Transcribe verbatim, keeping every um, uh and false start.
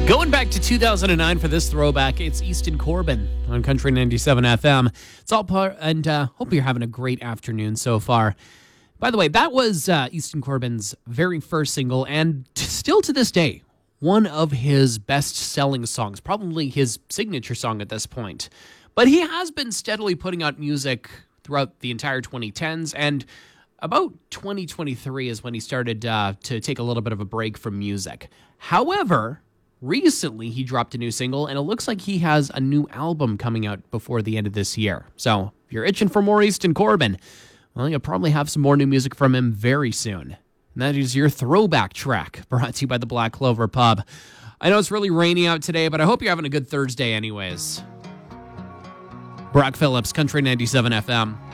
Going back to two thousand nine for this throwback, it's Easton Corbin on Country ninety-seven F M. It's all part, and uh, hope you're having a great afternoon so far. By the way, that was uh, Easton Corbin's very first single, and t- still to this day, one of his best-selling songs, probably his signature song at this point. But he has been steadily putting out music throughout the entire twenty tens, and about twenty twenty-three is when he started uh, to take a little bit of a break from music. However, recently he dropped a new single, and it looks like he has a new album coming out before the end of this year. So if you're itching for more Easton Corbin, well, you'll probably have some more new music from him very soon. And that is your throwback track, brought to you by the Black Clover Pub. I know it's really rainy out today, but I hope you're having a good Thursday anyways. Brock Phillips, Country ninety-seven F M.